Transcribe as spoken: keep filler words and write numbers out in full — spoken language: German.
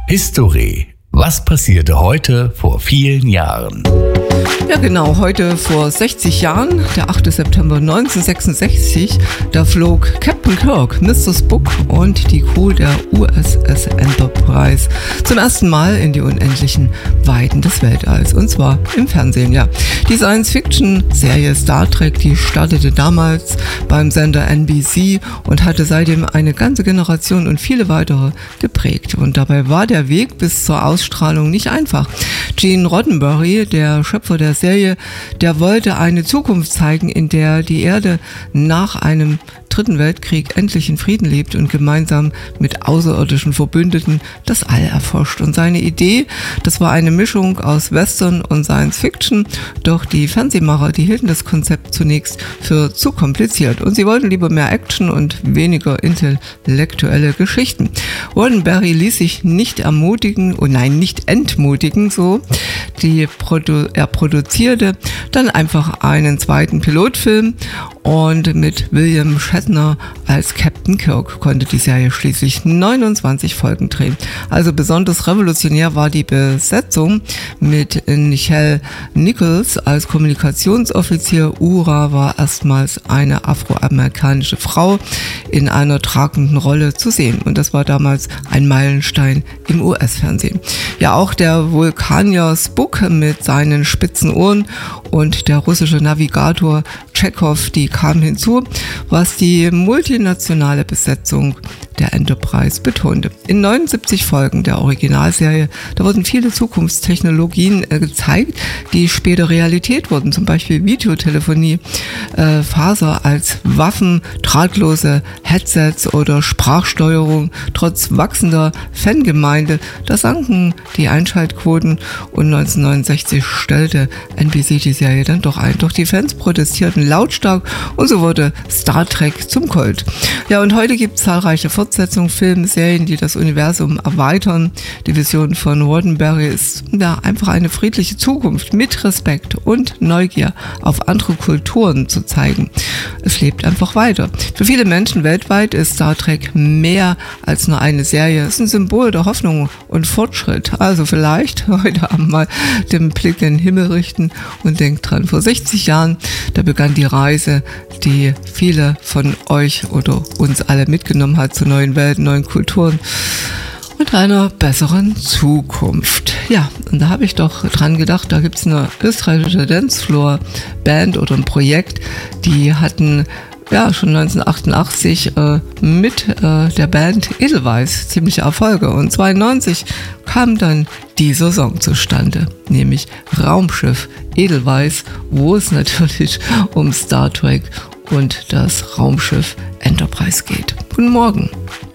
History. Was passierte heute vor vielen Jahren? Ja genau, heute vor sechzig Jahren, der achte September neunzehnhundertsechsundsechzig, da flog Captain Kirk, Mister Spock und die Crew der U S S Enterprise zum ersten Mal in die unendlichen Weiten des Weltalls, und zwar im Fernsehen. Ja, die Science-Fiction-Serie Star Trek, die startete damals beim Sender N B C und hatte seitdem eine ganze Generation und viele weitere geprägt. Und dabei war der Weg bis zur Ausstrahlung nicht einfach. Gene Roddenberry, der Schöpfer der Serie, der wollte eine Zukunft zeigen, in der die Erde nach einem Dritten Weltkrieg endlich in Frieden lebt und gemeinsam mit außerirdischen Verbündeten das All erforscht. Und seine Idee, das war eine Mischung aus Western und Science Fiction, doch die Fernsehmacher, die hielten das Konzept zunächst für zu kompliziert und sie wollten lieber mehr Action und weniger intellektuelle Geschichten. Roddenberry ließ sich nicht ermutigen, oh nein, nicht entmutigen, so. Die Produ- er produzierte dann einfach einen zweiten Pilotfilm und mit William Shatner als Captain Kirk konnte die Serie schließlich neunundzwanzig Folgen drehen. Also besonders revolutionär war die Besetzung mit Nichelle Nichols als Kommunikationsoffizier. Uhura war erstmals eine afroamerikanische Frau in einer tragenden Rolle zu sehen. Und das war damals ein Meilenstein im U S-Fernsehen. Ja, auch der Vulkanier Spock mit seinen spitzen Ohren und der russische Navigator Chekhov, die kamen hinzu, was die multinationale Besetzung der Enterprise betonte. In neunundsiebzig Folgen der Originalserie, da wurden viele Zukunftstechnologien äh, gezeigt, die später Realität wurden, zum Beispiel Videotelefonie, äh, Faser als Waffen, drahtlose Headsets oder Sprachsteuerung. Trotz wachsender Fangemeinde, da sanken die Einschaltquoten und neunzehnhundertneunundsechzig stellte N B C die Serie dann doch ein. Doch die Fans protestierten lautstark und so wurde Star Trek zum Kult. Ja, und heute gibt es zahlreiche Fortsetzungen, Filme, Serien, die das Universum erweitern. Die Vision von Roddenberry ist ja einfach eine friedliche Zukunft mit Respekt und Neugier auf andere Kulturen zu zeigen. Es lebt einfach weiter. Für viele Menschen weltweit ist Star Trek mehr als nur eine Serie. Es ist ein Symbol der Hoffnung und Fortschritt. Also vielleicht heute Abend mal den Blick in den Himmel richten und denkt dran, vor sechzig Jahren, da begann die Reise, die viele von euch oder uns alle mitgenommen hat zu neuen Welten, neuen Kulturen und einer besseren Zukunft. Ja, und da habe ich doch dran gedacht, da gibt es eine österreichische Dancefloor-Band oder ein Projekt, die hatten ja schon neunzehnhundertachtundachtzig äh, mit äh, der Band Edelweiss ziemliche Erfolge und zweiundneunzig kam dann dieser Song zustande, nämlich Raumschiff Edelweiss, wo es natürlich um Star Trek und das Raumschiff Enterprise geht. Guten Morgen.